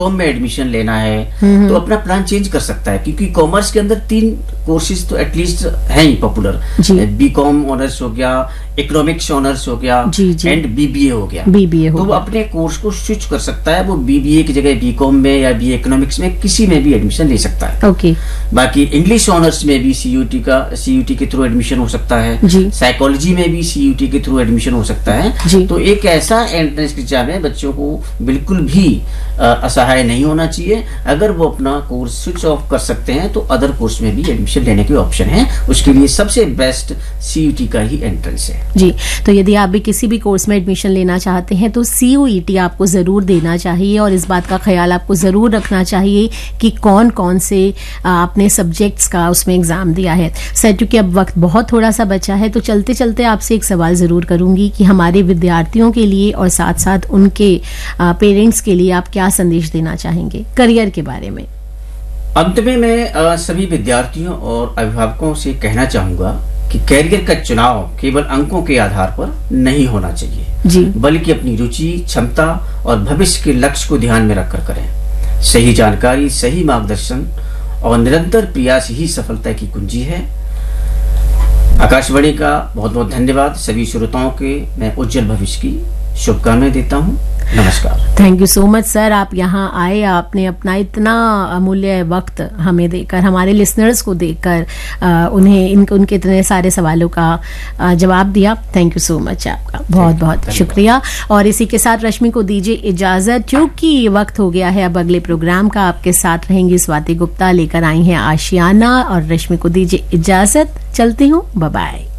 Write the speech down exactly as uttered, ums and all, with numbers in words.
Com में admission लेना है तो अपना प्लान चेंज कर सकता है, क्योंकि कॉमर्स के अंदर तीन कोर्सेज तो एटलीस्ट हैं ही पॉपुलर। बी कॉम ऑनर्स हो गया, इकोनॉमिक्स ऑनर्स हो गया एंड बीबीए हो गया। बीबीए हो तो वो अपने कोर्स को स्विच कर सकता है, वो बीबीए की जगह बी कॉम में या बी इकोनॉमिक्स में किसी में भी एडमिशन ले सकता है। ओके। बाकी इंग्लिश ऑनर्स में भी सीयूटी का सीयूटी के थ्रू एडमिशन हो सकता है, साइकोलॉजी में भी सीयूटी के थ्रू एडमिशन हो सकता है। तो एक ऐसा एंट्रेंस एग्जाम है, बच्चों को बिल्कुल भी असहाय नहीं होना चाहिए। अगर वो अपना कोर्स स्विच ऑफ कर सकते हैं तो अदर कोर्स में भी एडमिशन लेने के ऑप्शन है। उसके लिए सबसे बेस्ट सीयूटी का ही एंट्रेंस है। जी, तो यदि आप भी किसी भी कोर्स में एडमिशन लेना चाहते हैं तो सीयूईटी आपको जरूर देना चाहिए, और इस बात का ख्याल आपको जरूर रखना चाहिए कि कौन कौन से आपने सब्जेक्ट्स का उसमें एग्जाम दिया है। सर, क्योंकि अब वक्त बहुत थोड़ा सा बचा है तो चलते चलते आपसे एक सवाल जरूर करूंगी कि हमारे विद्यार्थियों के लिए और साथ साथ उनके पेरेंट्स के लिए आप क्या संदेश देना चाहेंगे करियर के बारे में? अंत में मैं आ, सभी विद्यार्थियों और अभिभावकों से कहना चाहूंगा कि कैरियर का चुनाव केवल अंकों के आधार पर नहीं होना चाहिए जी, बल्कि अपनी रुचि, क्षमता और भविष्य के लक्ष्य को ध्यान में रखकर करें। सही जानकारी, सही मार्गदर्शन और निरंतर प्रयास ही सफलता की कुंजी है। आकाशवाणी का बहुत बहुत धन्यवाद। सभी श्रोताओं के मैं उज्जवल भविष्य की शुभकामनाएं देता हूं। नमस्कार। Thank you so much sir, आप यहाँ आए, आपने अपना इतना अमूल्य वक्त हमें देकर, हमारे लिसनर्स को देकर उन्हें इन, उनके इतने सारे सवालों का जवाब दिया। थैंक यू सो मच आपका, बहुत बहुत शुक्रिया। और इसी के साथ रश्मि को दीजिए इजाजत, क्योंकि वक्त हो गया है अब अगले प्रोग्राम का। आपके साथ रहेंगी स्वाति गुप्ता, लेकर आई हैं आशियाना, और रश्मि को दीजिए इजाजत। चलती हूँ, बाय बाय।